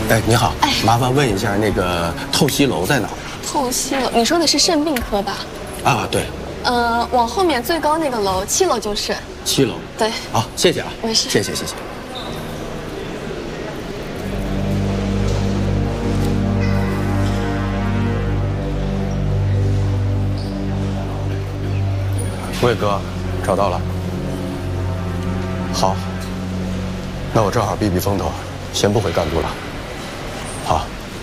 哎，你好，麻烦问一下那个透析楼在哪儿？ 透析楼，你说的是肾病科吧？ 啊，对。 往后面最高那个楼，7楼就是。 7楼。 对。 好，谢谢啊。 没事。 谢谢谢谢。魏哥，找到了。好，那我正好避避风头，先不回干部了。好。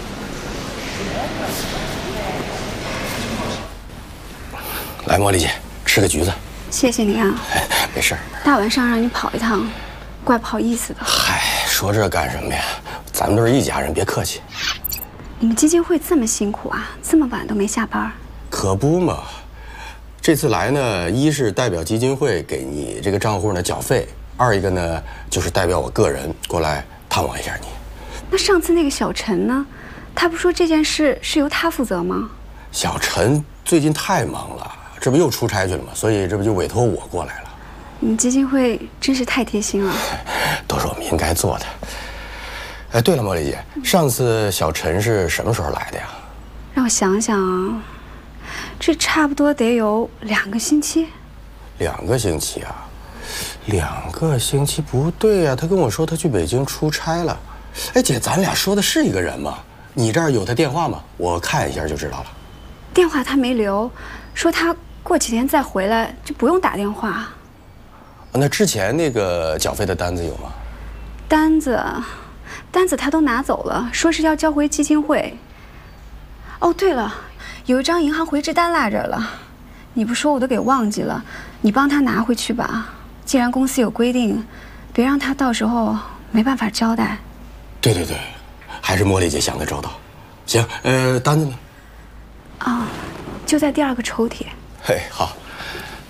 来，茉莉姐，吃个橘子。 谢谢你啊。 没事儿。 大晚上让你跑一趟，怪不好意思的。 嗨，说这干什么呀？咱们都是一家人，别客气。 你们基金会这么辛苦啊，这么晚都没下班？ 可不嘛。这次来呢，一是代表基金会给你这个账户呢缴费，二一个呢就是代表我个人过来探望一下你。 那上次那个小陈呢？他不说这件事是由他负责吗？ 小陈最近太忙了，这不又出差去了吗？所以这不就委托我过来了。 你们基金会真是太贴心了。 都是我们应该做的。哎，对了，茉莉姐，上次小陈是什么时候来的呀？ 让我想想啊。这差不多得有2个星期。 2个星期啊？2个星期不对呀，他跟我说他去北京出差了。哎，姐，咱俩说的是一个人吗？你这儿有他电话吗？我看一下就知道了。 电话他没留，说他过几天再回来，就不用打电话。 那之前那个缴费的单子有吗？ 单子他都拿走了，说是要交回基金会。哦，对了。有一张银行回执单落这儿了，你不说我都给忘记了，你帮他拿回去吧。既然公司有规定，别让他到时候没办法交代。 对对对，还是茉莉姐想得周到。行，单子呢？ 啊，就在第2个抽屉。 嘿，好。